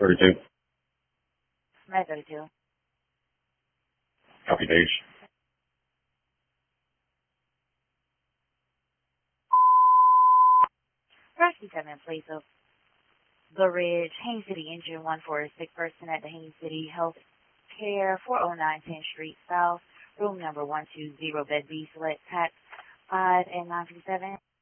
32. Med 32. Copy days. Rescue 7, please. Of the Ridge, Haines City Engine 1 for a sick person at the Haines City Health Care, 409 10th Street South, room number 120, bed B, select tax 5 and 957.